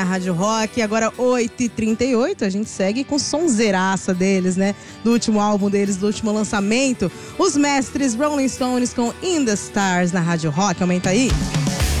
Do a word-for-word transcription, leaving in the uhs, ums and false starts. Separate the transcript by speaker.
Speaker 1: A Rádio Rock, agora oito e trinta e oito, a gente segue com sonzeiraça deles, né? Do último álbum deles, do último lançamento. Os mestres Rolling Stones com In The Stars na Rádio Rock. Aumenta aí.